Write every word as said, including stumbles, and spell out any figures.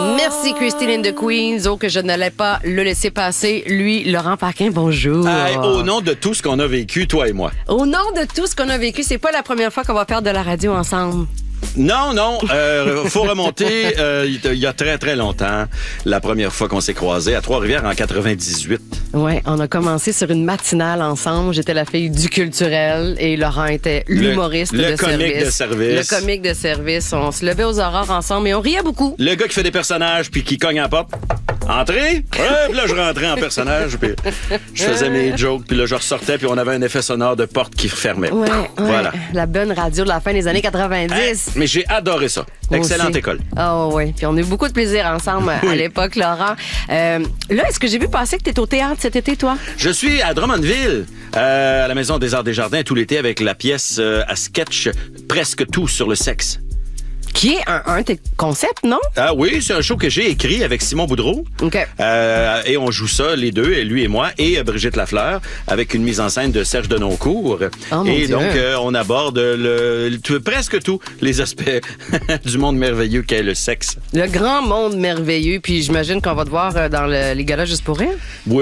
Merci Christine in the Queens. Oh, que je n'allais pas le laisser passer. Lui, Laurent Paquin, bonjour. Hey, au nom de tout ce qu'on a vécu, toi et moi. Au nom de tout ce qu'on a vécu, c'est pas la première fois qu'on va faire de la radio ensemble. Non, non, euh, faut remonter euh, il y a très, très longtemps, la première fois qu'on s'est croisés à Trois-Rivières en quatre-vingt-dix-huit. Oui, on a commencé sur une matinale ensemble. J'étais la fille du culturel et Laurent était l'humoriste le de comique service. de service. Le comique de service. On se levait aux aurores ensemble et on riait beaucoup. Le gars qui fait des personnages puis qui cogne à la porte. Entrez? Ouais, puis là, je rentrais en personnage, puis je faisais mes jokes, puis là, je ressortais, puis on avait un effet sonore de porte qui fermait. Ouais, voilà. Ouais. La bonne radio de la fin des années quatre-vingt-dix. Hey, mais j'ai adoré ça. Moi Excellente aussi. école. Oh oui, puis on a eu beaucoup de plaisir ensemble Oui. à l'époque, Laurent. Euh, là, est-ce que j'ai vu passer que tu es au théâtre cet été, toi? Je suis à Drummondville, euh, à la Maison des Arts des Jardins, tout l'été, avec la pièce euh, à sketch Presque tout sur le sexe. Qui est un, un de tes concepts, non? Ah oui, c'est un show que j'ai écrit avec Simon Boudreau. OK. Euh, et on joue ça, les deux, lui et moi, et euh, Brigitte Lafleur, avec une mise en scène de Serge Denoncourt. Oh, mon et Dieu. donc, euh, on aborde le, le- tout- presque tous les aspects du monde merveilleux qu'est le sexe. Le grand monde merveilleux, puis j'imagine qu'on va te voir euh, dans le, les galas juste pour rire. Oui,